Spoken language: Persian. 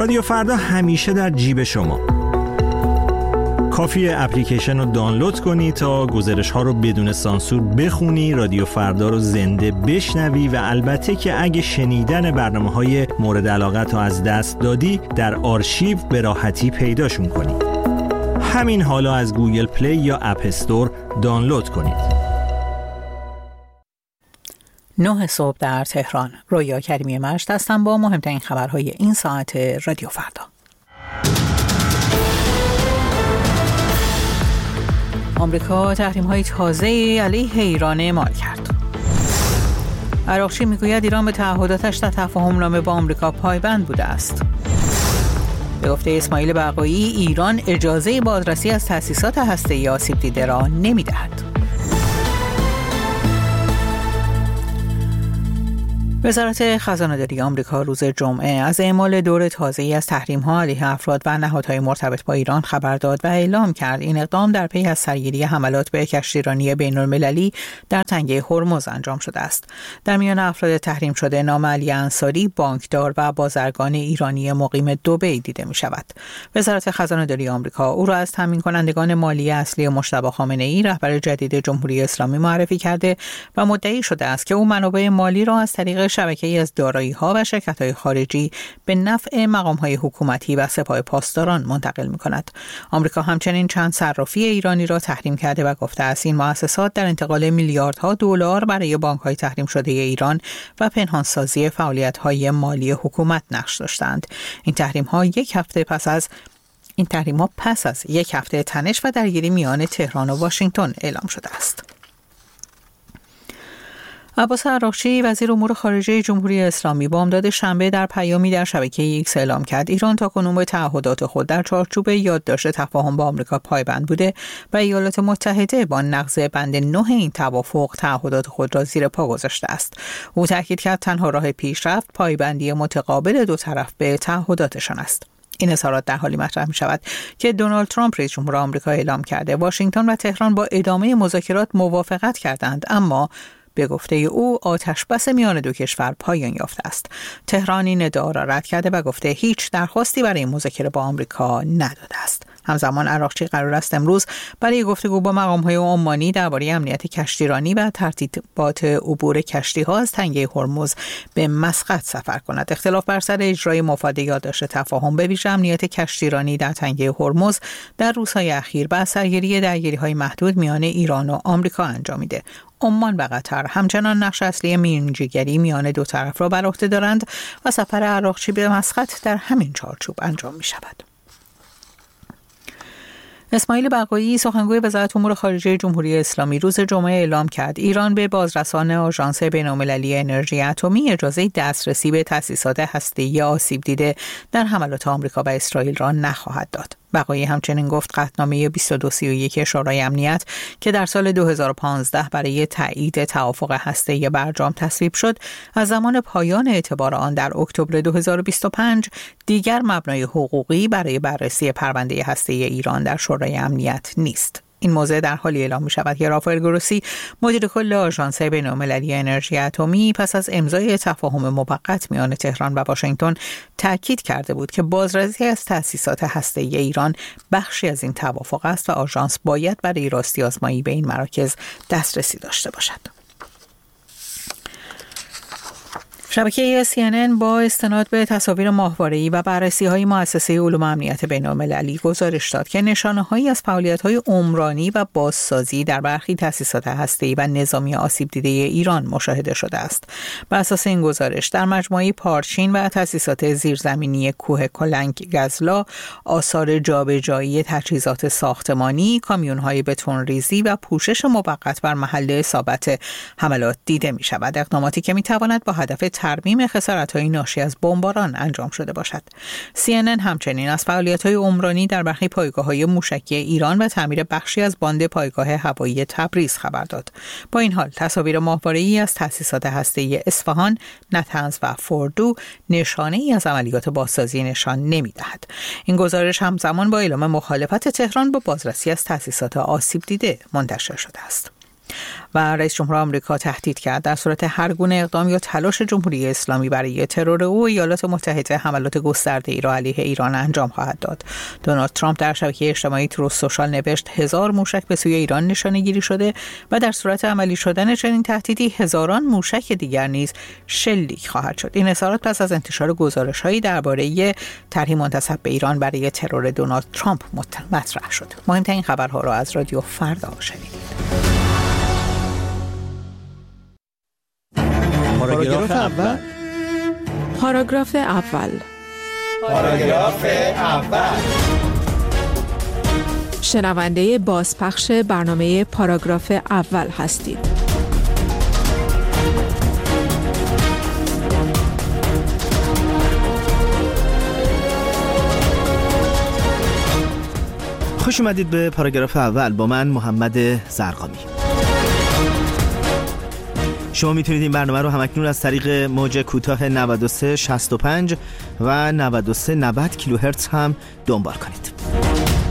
رادیو فردا همیشه در جیب شما. کافیه اپلیکیشن رو دانلود کنی تا گزارش ها رو بدون سانسور بخونی، رادیو فردا رو زنده بشنوی و البته که اگه شنیدن برنامه‌های مورد علاقت رو از دست دادی در آرشیو به راحتی پیداشون کنی. همین حالا از گوگل پلی یا اپ استور دانلود کنید. 9 صبح در تهران. رویا کریمی مشت هستم با مهمترین خبرهای این ساعت رادیو فردا. آمریکا تحریم‌های تازه‌ای علیه ایران اعمال کرد. عراقچی میگوید ایران به تعهداتش در تفاهم‌نامه با آمریکا پایبند بوده است. به گفته اسماعیل بقایی، ایران اجازه بازرسی از تأسیسات هسته‌ای آسیب دیده را نمی‌دهد. وزارت خزانه‌داری آمریکا روز جمعه از اعمال دور تازه‌ای از تحریم‌ها علیه افراد و نهادهای مرتبط با ایران خبر داد و اعلام کرد این اقدام در پی از سرگیری حملات به کشتیرانی بین‌المللی در تنگه هرمز انجام شده است. در میان افراد تحریم شده نام علی انصاری، بانکدار و بازرگان ایرانی مقیم دبی دیده می‌شود. وزارت خزانه‌داری آمریکا او را از تامین کنندگان مالی اصلی مجتبی خامنه‌ای رهبر جدید جمهوری اسلامی معرفی کرده و مدعی شده است که او منابع مالی را از طریق شبکه‌ای از دارایی‌ها و شرکت‌های خارجی به نفع مقام‌های حکومتی و سپاه پاسداران منتقل می‌کند. آمریکا همچنین چند صرافی ایرانی را تحریم کرده و گفته است این مؤسسات در انتقال میلیاردها دلار برای بانک‌های تحریم شده ایران و پنهانسازی فعالیت‌های مالی حکومت نقش داشتند. این تحریم‌ها پس از یک هفته تنش و درگیری میان تهران و واشنگتن اعلام شده است. عباس عراقچی وزیر امور خارجه جمهوری اسلامی بامداد شنبه در پیامی در شبکه ایکس اعلام کرد ایران تاکنون به تعهدات خود در چارچوب یادداشت تفاهم با آمریکا پایبند بوده و ایالات متحده با نقض بند 9 این توافق تعهدات خود را زیر پا گذاشته است. او تاکید کرد تنها راه پیشرفت پایبندی متقابل دو طرف به تعهداتشان است. این اظهارات در حالی مطرح می شود که دونالد ترامپ رئیس جمهور آمریکا اعلام کرده واشنگتن و تهران با ادامه مذاکرات موافقت کردند، اما به گفته او آتش بس میان دو کشور پایان یافته است. تهران این ادعا را رد کرده و گفته هیچ درخواستی برای مذاکره با آمریکا نداده است. همزمان عراقچی قرار است امروز برای گفتگو با مقام‌های عمانی درباره امنیت کشتیرانی و ترتیبات عبور کشتی‌ها از تنگه هرمز به مسقط سفر کند. اختلاف بر سر اجرای مفاد یادداشت تفاهم به ویژه امنیت کشتیرانی در تنگه هرمز در روزهای اخیر با سرگیری درگیری‌های محدود میان ایران و آمریکا انجامیده. عمان و قطر همچنان نقش اصلی میانجیگری میان دو طرف را بر عهده دارند و سفر عراقچی به مسقط در همین چارچوب انجام می شود. اسماعیل بقایی سخنگوی وزارت امور خارجه جمهوری اسلامی روز جمعه اعلام کرد ایران به بازرسان آژانس بین‌المللی انرژی اتمی اجازه دسترسی به تأسیسات هسته‌ای آسیب دیده در حملات آمریکا و اسرائیل را نخواهد داد. بقایی همچنین گفت قطعنامه 2231 شورای امنیت که در سال 2015 برای تایید توافق هسته‌ای برجام تصویب شد، از زمان پایان اعتبار آن در اکتبر 2025 دیگر مبنای حقوقی برای بررسی پرونده هسته‌ای ایران در شورای امنیت نیست. این موضوع در حالی اعلام می شود که رافائل گروسی مدیر کل آژانس بین‌المللی انرژی اتمی پس از امضای تفاهم موقت میان تهران و واشنگتن تاکید کرده بود که بازرسی از تأسیسات هسته‌ای ایران بخشی از این توافق است و آژانس باید برای راستی آزمایی به این مراکز دسترسی داشته باشد. شبکه CNN با استناد به تصاویر ماهواره‌ای و بررسی‌های مؤسسه علوم امنیت بین‌المللی گزارش داد که نشانه‌هایی از فعالیت‌های عمرانی و بازسازی در برخی تأسیسات هسته‌ای و نظامی آسیب دیده ایران مشاهده شده است. بر اساس این گزارش در مجموعه پارچین و تأسیسات زیرزمینی کوه کلنگ گزلا آثار جابجایی تجهیزات ساختمانی، کامیون‌های بتون‌ریزی و پوشش موقت بر محل اصابت حملات دیده می‌شود. اقداماتی که می‌تواند با هدف ترمیم خسارت‌های ناشی از بمباران انجام شده باشد. CNN همچنین از فعالیت‌های عمرانی در برخی پایگاه‌های موشکی ایران و تعمیر بخشی از باند پایگاه هوایی تبریز خبر داد. با این حال تصاویر ماهواره‌ای از تأسیسات هسته‌ای اصفهان، نتنز و فوردو نشانه‌ای از عملیات بازسازی نشان نمی‌دهد. این گزارش همزمان با اعلام مخالفت تهران با بازرسی از تأسیسات آسیب دیده منتشر شده است. و رئیس جمهور آمریکا تهدید کرد در صورت هر گونه اقدام یا تلاش جمهوری اسلامی برای ترور او، ایالات متحده حملات گسترده‌ای را علیه ایران انجام خواهد داد. دونالد ترامپ در شبکه اجتماعی تروث سوشال نوشت 1000 موشک به سوی ایران نشانه‌گیری شده و در صورت عملی شدن چنین تهدیدی هزاران موشک دیگر نیز شلیک خواهد شد. این اظهارات پس از انتشار گزارش‌هایی درباره طرحی منتسب به ایران برای ترور دونالد ترامپ مطرح شد. مهمترین خبرها را از رادیو فردا شنیدید. پاراگراف اول. پاراگراف اول. پاراگراف اول. شنونده بازپخش برنامه پاراگراف اول هستید. خوش اومدید به پاراگراف اول با من محمد زرقامی. شما میتونید این برنامه رو همکنون از طریق موج کوتاه 9365 و 9390 کیلوهرتز هم دنبال کنید.